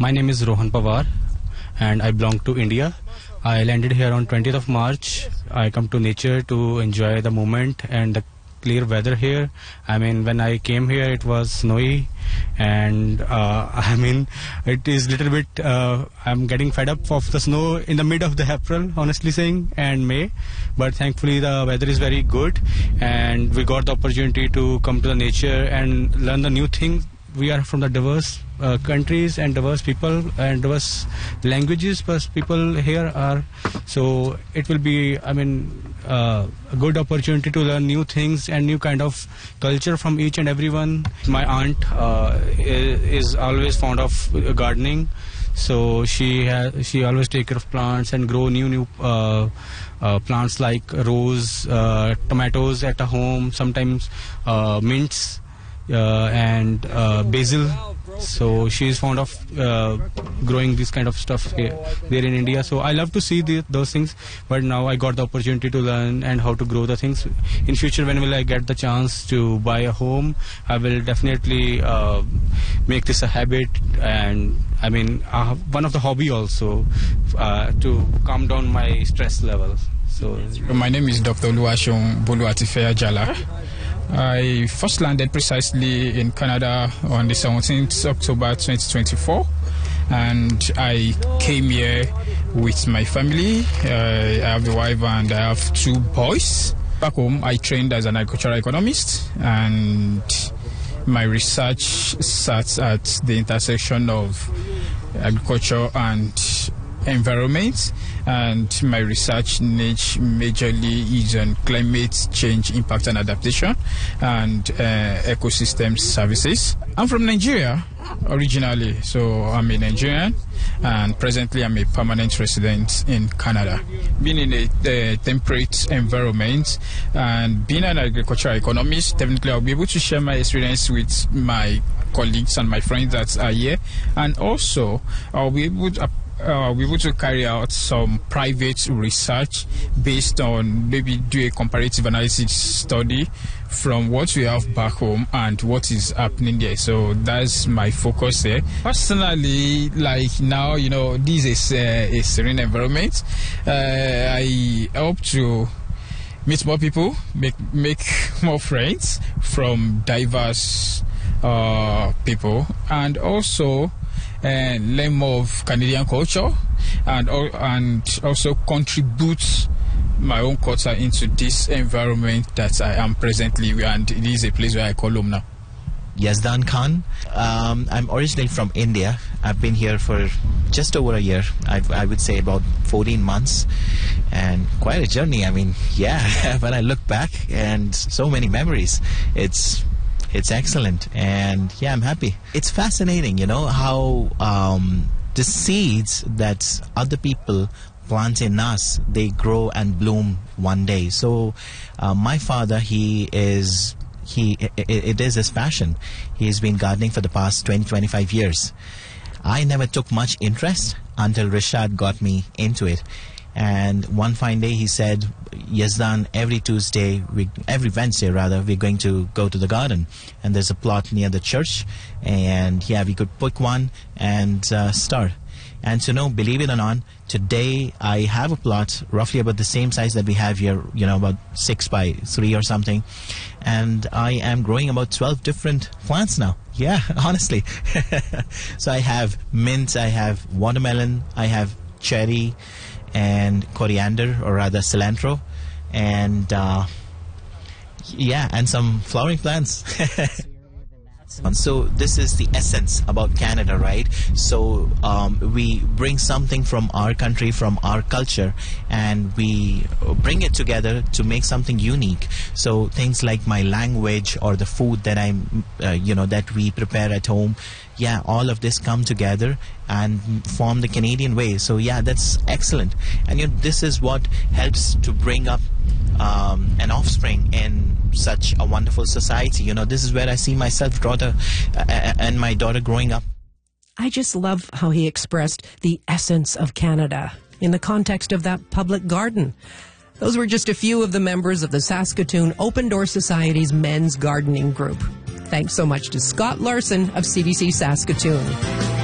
My name is Rohan Pawar and I belong to India. I landed here on 20th of March. I come to nature to enjoy the moment and the clear weather here. I mean, when I came here, it was snowy, and I mean, it is little bit. I'm getting fed up of the snow in the mid of the April, honestly saying, and May. But thankfully, the weather is very good, and we got the opportunity to come to the nature and learn the new things. We are from the diverse countries and diverse people and diverse languages, but people here are, so it will be, I mean, a good opportunity to learn new things and new kind of culture from each and everyone. My aunt is always fond of gardening, so she always take care of plants and grow new plants like rose, tomatoes at a home, sometimes mints, and basil. So she is fond of growing this kind of stuff here in India. So I love to see those things, but now I got the opportunity to learn and how to grow the things. In future, when will I get the chance to buy a home, I will definitely make this a habit, and I mean one of the hobby also to calm down my stress levels. So my name is Dr. Oluwaseun Boluwatifeya Jala. I first landed precisely in Canada on the 17th October 2024, and I came here with my family. I have a wife and I have 2 boys. Back home, I trained as an agricultural economist, and my research sat at the intersection of agriculture and environment, and my research niche majorly is on climate change impact and adaptation and ecosystem services. I'm from Nigeria originally, so I'm a Nigerian, and presently I'm a permanent resident in Canada. Being in a temperate environment and being an agricultural economist, definitely I'll be able to share my experience with my colleagues and my friends that are here, and also I'll be able to carry out some private research based on, maybe do a comparative analysis study from what we have back home and what is happening there. So that's my focus there. Personally, like now, you know, this is a serene environment. I hope to meet more people, make more friends from diverse people, and also learn more of Canadian culture, and also contribute my own culture into this environment that I am presently, and it is a place where I call home now. Yazdan Khan. I'm originally from India. I've been here for just over a year. I would say about 14 months, and quite a journey. I mean, yeah, when I look back, and so many memories, it's excellent, and yeah, I'm happy. It's fascinating, you know, how the seeds that other people plant in us, they grow and bloom one day. So my father, it is his passion. He's been gardening for the past 20-25 years. I never took much interest until Rishad got me into it. And one fine day he said, Yazdan, every Wednesday we're going to go to the garden, and there's a plot near the church, and yeah, we could pick one and start. And so, no, believe it or not, today I have a plot roughly about the same size that we have here, you know, about 6 by 3 or something, and I am growing about 12 different plants now. Yeah, honestly. So I have mint, I have watermelon, I have cherry, and coriander, or rather cilantro, and yeah, and some flowering plants. So this is the essence about Canada, right? So we bring something from our country, from our culture, and we bring it together to make something unique. So things like my language or the food that that we prepare at home, yeah, all of this come together and form the Canadian way. So yeah, that's excellent. And this is what helps to bring up an offspring in such a wonderful society. This is where I see myself, and my daughter growing up. I just love how he expressed the essence of Canada in the context of that public garden. Those were just a few of the members of the Saskatoon Open Door Society's Men's Gardening Group. Thanks so much to Scott Larson of CBC Saskatoon.